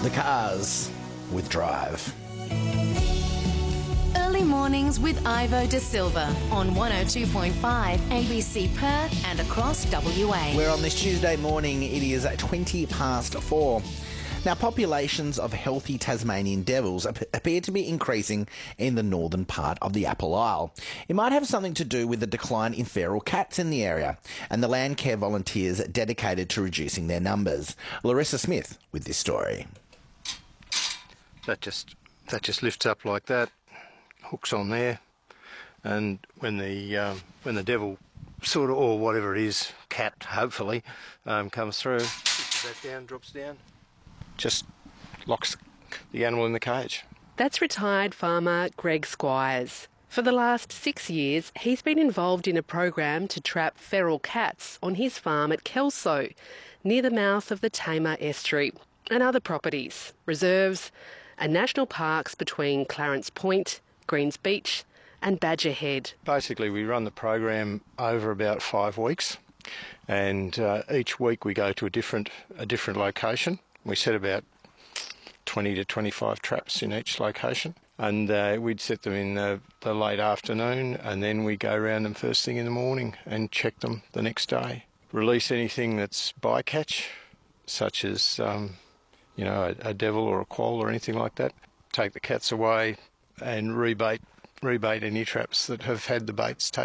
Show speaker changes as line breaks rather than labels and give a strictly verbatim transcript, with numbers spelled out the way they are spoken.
The Cars with Drive.
Early mornings with Ivo De Silva on one oh two point five A B C Perth and across W A.
We're on this Tuesday morning. It is twenty past four. Now, populations of healthy Tasmanian devils ap- appear to be increasing in the northern part of the Apple Isle. It might have something to do with the decline in feral cats in the area and the land care volunteers dedicated to reducing their numbers. Larissa Smith with this story.
That just that just lifts up like that, hooks on there, and when the um, when the devil sort of, or whatever it is, cat hopefully, um, comes through, pushes that down, drops down, just locks the animal in the cage.
That's retired farmer Greg Squires. For the last six years, he's been involved in a program to trap feral cats on his farm at Kelso, near the mouth of the Tamar Estuary, and other properties, reserves, and national parks between Clarence Point, Greens Beach and Badger Head.
Basically, we run the program over about five weeks, and uh, each week we go to a different a different location. We set about twenty to twenty-five traps in each location, and uh, we'd set them in the, the late afternoon, and then we go around them first thing in the morning and check them the next day. Release anything that's bycatch, such as um, you know, a, a devil or a quoll or anything like that. Take the cats away and rebait, rebait any traps that have had the baits taken.